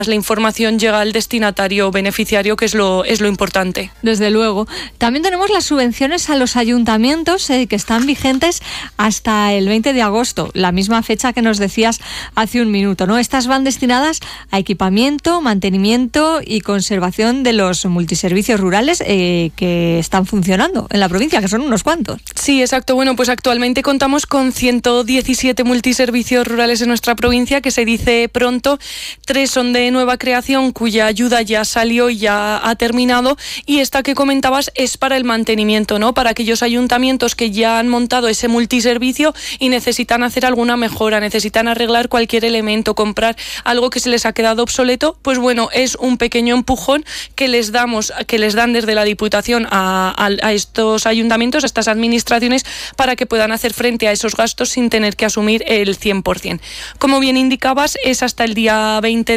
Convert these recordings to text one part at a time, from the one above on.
la información llega al destinatario beneficiario, que es lo importante. Desde luego. También tenemos las subvenciones a los ayuntamientos que están vigentes hasta el 20 de agosto, la misma fecha que nos decías hace un minuto, ¿no? Estas van destinadas a equipamiento, mantenimiento y conservación de los multiservicios rurales que están funcionando en la provincia, que son unos cuantos. Sí, exacto. Bueno, pues actualmente contamos con 117 multiservicios rurales en nuestra provincia, que se dice pronto. 3 son de nueva creación, cuya ayuda ya salió y ya ha terminado, y esta que comentabas es para el mantenimiento, ¿no? Para aquellos ayuntamientos que ya han montado ese multiservicio y necesitan hacer alguna mejora, necesitan arreglar cualquier elemento, comprar algo que se les ha quedado obsoleto, pues bueno, es un pequeño empujón que les dan desde la Diputación a estos ayuntamientos, a estas administraciones, para que puedan hacer frente a esos gastos sin tener que asumir el 100%. Como bien indicabas, es hasta el día 20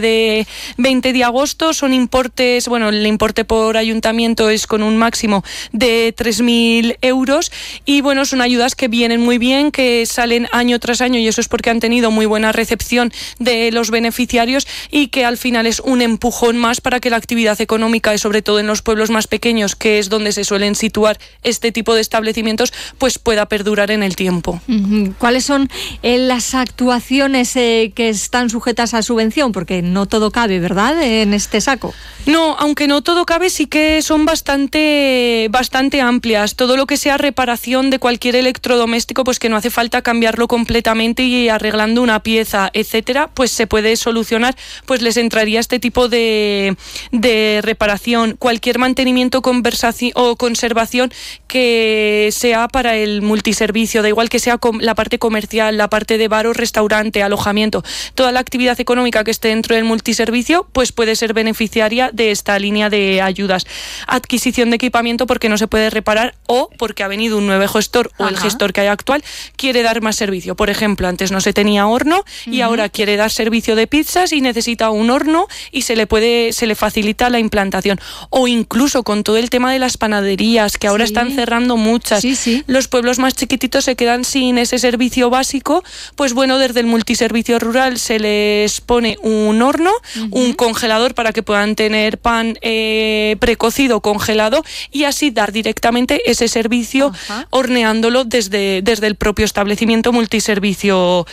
de agosto, son importes, bueno, el importe por ayuntamiento es con un máximo de 3.000 euros y bueno, son ayudas que vienen muy bien, que salen año tras año, y eso es porque han tenido muy buena recepción de los beneficiarios, y que al final es un empujón más para que la actividad económica, y sobre todo en los pueblos más pequeños, que es donde se suelen situar este tipo de establecimientos, pues pueda perdurar en el tiempo. ¿Cuáles son las actuaciones que están sujetas a subvención? Porque no todo cabe, ¿verdad?, en este saco. No, aunque no todo cabe, sí que son bastante amplias. Todo lo que sea reparación de cualquier electrodoméstico, pues que no hace falta cambiarlo completamente y arreglando una pieza, etcétera, pues se puede solucionar, pues les entraría este tipo de reparación. Cualquier mantenimiento o conservación que sea para el multiservicio, da igual que sea la parte comercial, la parte de bar o restaurante, alojamiento, toda la actividad económica que esté dentro del multiservicio, pues puede ser beneficiaria de esta línea de ayudas. Adquisición de equipamiento porque no se puede reparar o porque ha venido un nuevo gestor o el gestor que hay actual quiere dar más servicio. Por ejemplo, antes no se tenía horno y ahora quiere dar servicio de pizzas y necesita un horno y se le facilita la implantación. O incluso con todo el tema de las panaderías, que ahora están cerrando muchas. Los pueblos más chiquititos se quedan sin ese servicio básico, pues bueno, desde el multiservicio rural se les pone un horno, un congelador para que puedan tener pan precocido, congelado, y así dar directamente ese servicio horneándolo desde el propio establecimiento multiservicio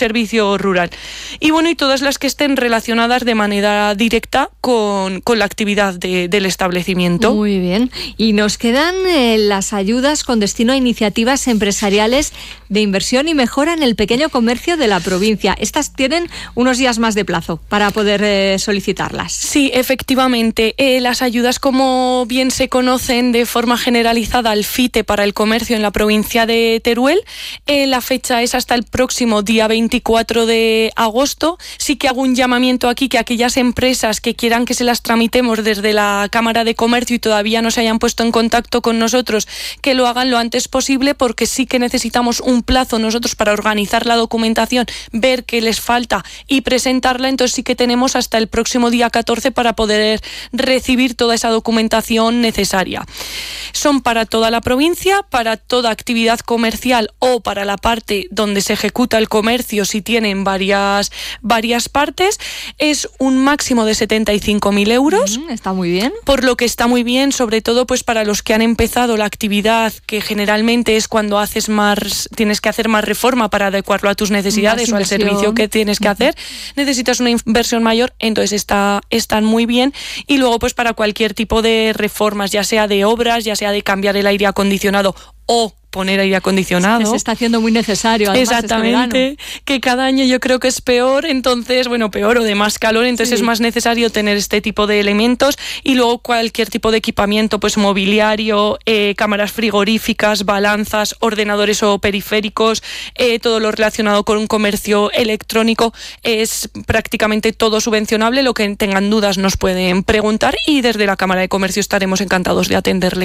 rural. Y bueno, y todas las que estén relacionadas de manera directa con la actividad del establecimiento. Muy bien. Y nos quedan las ayudas con destino a iniciativas empresariales de inversión y mejora en el pequeño comercio de la provincia. Estas tienen unos días más de plazo para poder solicitarlas. Sí, efectivamente. Las ayudas, como bien se conocen de forma generalizada, al FITE para el comercio en la provincia de Teruel, la fecha es hasta el próximo día 24 de agosto. Sí que hago un llamamiento aquí, que aquellas empresas que quieran que se las tramitemos desde la Cámara de Comercio y todavía no se hayan puesto en contacto con nosotros, que lo hagan lo antes posible, porque sí que necesitamos un plazo nosotros para organizar la documentación, ver qué les falta y presentarla. Entonces sí que tenemos hasta el próximo día 14 para poder recibir toda esa documentación necesaria. Son para toda la provincia, para toda actividad comercial o para la parte donde se ejecuta el comercio, si tienen varias partes. Es un máximo de 75.000 euros. Está muy bien. Por lo que está muy bien, sobre todo pues para los que han empezado la actividad, que generalmente es cuando tienes que hacer más reforma para adecuarlo a tus necesidades o al servicio que tienes que hacer. Necesitas una inversión mayor, entonces están muy bien. Y luego pues para cualquier tipo de reformas, ya sea de obras, ya sea de cambiar el aire acondicionado o poner aire acondicionado. Se está haciendo muy necesario. Además, exactamente, que cada año yo creo que es peor, entonces, bueno, peor o de más calor, entonces es más necesario tener este tipo de elementos. Y luego cualquier tipo de equipamiento, pues mobiliario, cámaras frigoríficas, balanzas, ordenadores o periféricos, todo lo relacionado con un comercio electrónico, es prácticamente todo subvencionable. Lo que tengan dudas nos pueden preguntar y desde la Cámara de Comercio estaremos encantados de atenderle.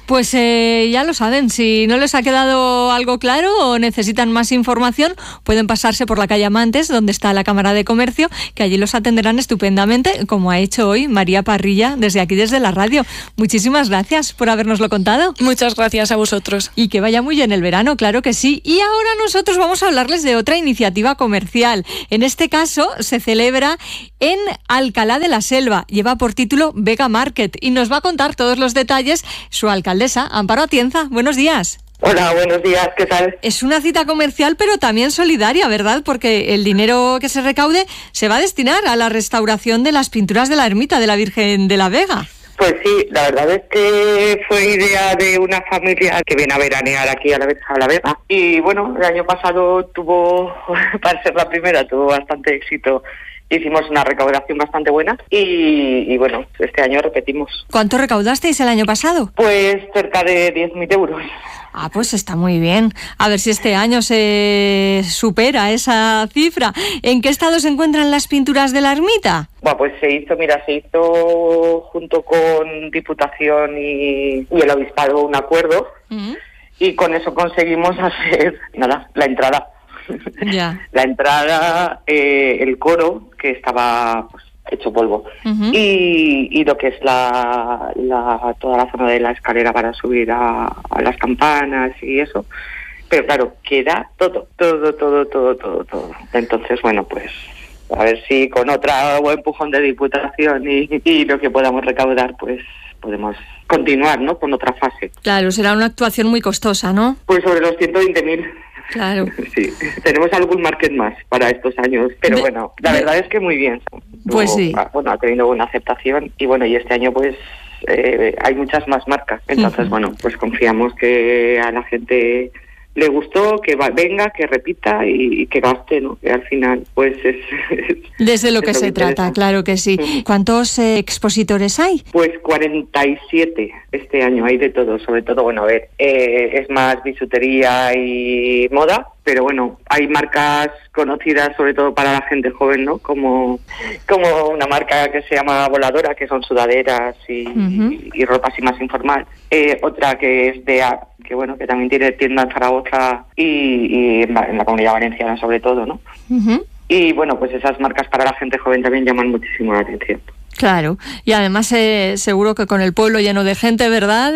Pues ya lo saben, si no les ha quedado algo claro o necesitan más información, pueden pasarse por la calle Amantes, donde está la Cámara de Comercio, que allí los atenderán estupendamente, como ha hecho hoy María Parrilla, desde la radio. Muchísimas gracias por habernoslo contado. Muchas gracias a vosotros. Y que vaya muy bien el verano, claro que sí. Y ahora nosotros vamos a hablarles de otra iniciativa comercial. En este caso se celebra en Alcalá de la Selva. Lleva por título Vega Market y nos va a contar todos los detalles su alcaldesa, Amparo Atienza. Buenos días. Hola, buenos días, ¿qué tal? Es una cita comercial, pero también solidaria, ¿verdad? Porque el dinero que se recaude se va a destinar a la restauración de las pinturas de la ermita de la Virgen de la Vega. Pues sí, la verdad es que fue idea de una familia que viene a veranear aquí a la Vega. Y bueno, el año pasado tuvo, para ser la primera, tuvo bastante éxito. Hicimos una recaudación bastante buena y bueno, este año repetimos. ¿Cuánto recaudasteis el año pasado? Pues cerca de 10.000 euros. Ah, pues está muy bien. A ver si este año se supera esa cifra. ¿En qué estado se encuentran las pinturas de la ermita? Bueno, pues se hizo junto con Diputación y el Obispado un acuerdo y con eso conseguimos hacer, la entrada. Ya. La entrada, el coro, que estaba pues, hecho polvo, y lo que es toda la zona de la escalera para subir a las campanas y eso. Pero claro, queda todo. Entonces, bueno, pues a ver si con otro empujón de Diputación y lo que podamos recaudar, pues podemos continuar, ¿no? Con otra fase. Claro, será una actuación muy costosa, ¿no? Pues sobre los 120.000. Claro. Sí, tenemos algún market más para estos años, pero bueno, la verdad es que muy bien. Pues sí. Bueno, ha tenido buena aceptación y bueno, y este año pues hay muchas más marcas, entonces bueno, pues confiamos que a la gente le gustó, que venga, que repita y que gaste, ¿no? Que al final pues es desde lo que se trata, claro que sí. ¿Cuántos expositores hay? Pues 47 este año, hay de todo, sobre todo, bueno, a ver, es más bisutería y moda, pero bueno, hay marcas conocidas sobre todo para la gente joven, ¿no? Como una marca que se llama Voladora, que son sudaderas y ropa así más informal. Otra que es que bueno, que también tiene tienda en Zaragoza y en la Comunidad Valenciana sobre todo, ¿no? Y bueno, pues esas marcas para la gente joven también llaman muchísimo la atención. Claro, y además seguro que con el pueblo lleno de gente, ¿verdad?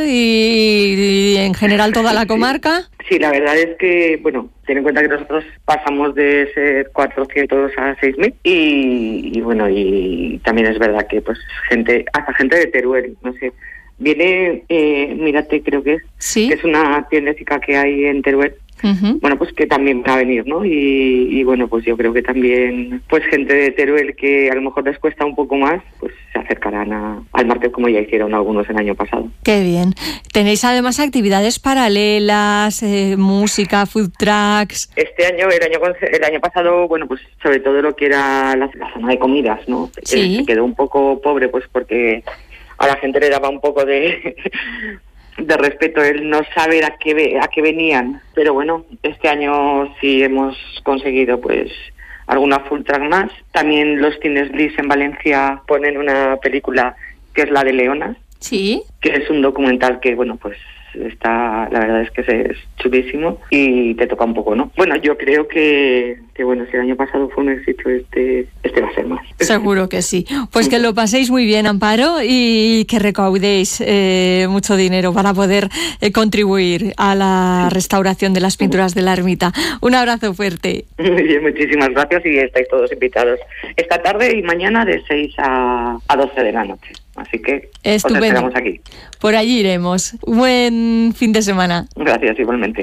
Y en general toda la comarca. Sí, la verdad es que, bueno, ten en cuenta que nosotros pasamos de ser 400 a 6.000 y bueno, y también es verdad que pues hasta gente de Teruel, no sé, viene, mírate, creo que es una tiendecita que hay en Teruel. Bueno, pues que también va a venir, ¿no? Y bueno, pues yo creo que también pues gente de Teruel que a lo mejor les cuesta un poco más, pues se acercarán al market como ya hicieron algunos el año pasado. Qué bien. Tenéis además actividades paralelas, música, food trucks. Este año, el año pasado, bueno, pues sobre todo lo que era la zona de comidas, ¿no? Sí. Se quedó un poco pobre, pues porque a la gente le daba un poco de respeto el no saber a qué venían, pero bueno, este año sí hemos conseguido pues alguna full track más. También los Cines Bliss en Valencia ponen una película que es la de Leonas, sí, que es un documental que bueno pues la verdad es que es chulísimo y te toca un poco, ¿no? Bueno, yo creo que bueno, si el año pasado fue un éxito, este va a ser más. Seguro que sí. Pues que lo paséis muy bien, Amparo, y que recaudéis mucho dinero para poder contribuir a la restauración de las pinturas de la ermita. Un abrazo fuerte. Muy bien, muchísimas gracias y estáis todos invitados esta tarde y mañana de 6 a 12 de la noche. Así que estupendo. Os esperamos aquí. Por allí iremos. Buen fin de semana. Gracias, igualmente.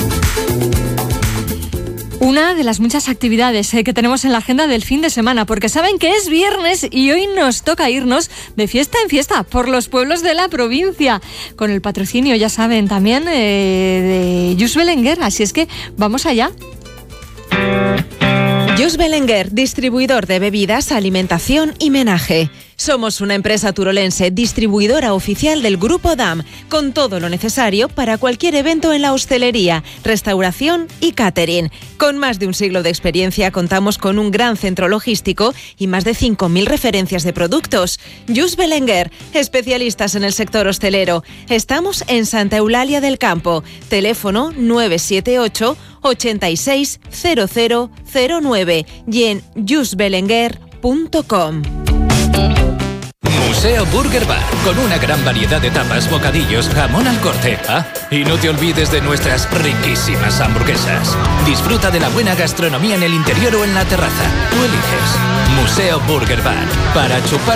Una de las muchas actividades que tenemos en la agenda del fin de semana, porque saben que es viernes y hoy nos toca irnos de fiesta en fiesta por los pueblos de la provincia, con el patrocinio, ya saben, también de Just Belenguer, así es que vamos allá. Just Belenguer, distribuidor de bebidas, alimentación y menaje. Somos una empresa turolense distribuidora oficial del Grupo DAM, con todo lo necesario para cualquier evento en la hostelería, restauración y catering. Con más de un siglo de experiencia contamos con un gran centro logístico y más de 5.000 referencias de productos. Just Belenguer, especialistas en el sector hostelero. Estamos en Santa Eulalia del Campo. Teléfono 978 86 0009 y en justbelenguer.com. Museo Burger Bar, con una gran variedad de tapas, bocadillos, jamón al corte. Y no te olvides de nuestras riquísimas hamburguesas. Disfruta de la buena gastronomía en el interior o en la terraza. Tú eliges. Museo Burger Bar, para chupar